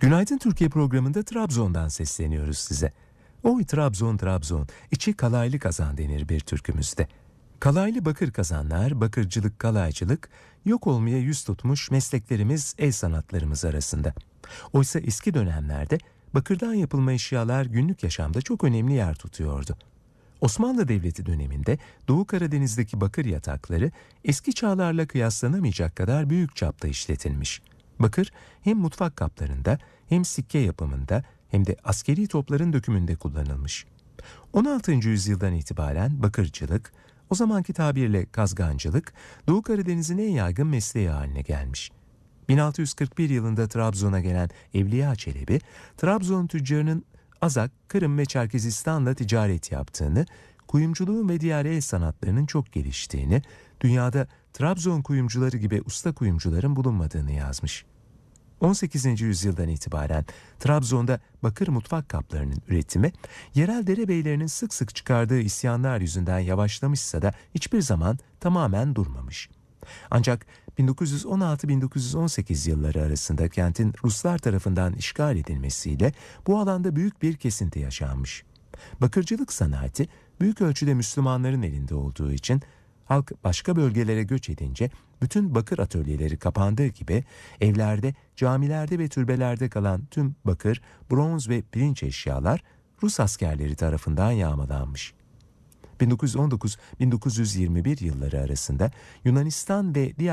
Günaydın Türkiye programında Trabzon'dan sesleniyoruz size. Oy Trabzon Trabzon, içi kalaylı kazan denir bir türkümüzde. Kalaylı bakır kazanlar, bakırcılık, kalaycılık yok olmaya yüz tutmuş mesleklerimiz, el sanatlarımız arasında. Oysa eski dönemlerde bakırdan yapılma eşyalar günlük yaşamda çok önemli yer tutuyordu. Osmanlı Devleti döneminde Doğu Karadeniz'deki bakır yatakları eski çağlarla kıyaslanamayacak kadar büyük çapta işletilmiş. Bakır hem mutfak kaplarında hem sikke yapımında hem de askeri topların dökümünde kullanılmış. 16. yüzyıldan itibaren bakırcılık, o zamanki tabirle kazgancılık, Doğu Karadeniz'in en yaygın mesleği haline gelmiş. 1641 yılında Trabzon'a gelen Evliya Çelebi, Trabzon tüccarının Azak, Kırım ve Çerkezistan'la ticaret yaptığını, kuyumculuğun ve diğer el sanatlarının çok geliştiğini, dünyada Trabzon kuyumcuları gibi usta kuyumcuların bulunmadığını yazmış. 18. yüzyıldan itibaren Trabzon'da bakır mutfak kaplarının üretimi, yerel derebeylerinin sık sık çıkardığı isyanlar yüzünden yavaşlamışsa da hiçbir zaman tamamen durmamış. Ancak 1916-1918 yılları arasında kentin Ruslar tarafından işgal edilmesiyle bu alanda büyük bir kesinti yaşanmış. Bakırcılık sanatı büyük ölçüde Müslümanların elinde olduğu için halk başka bölgelere göç edince bütün bakır atölyeleri kapandığı gibi evlerde, camilerde ve türbelerde kalan tüm bakır, bronz ve pirinç eşyalar Rus askerleri tarafından yağmalanmış. 1919-1921 yılları arasında Yunanistan ve diğer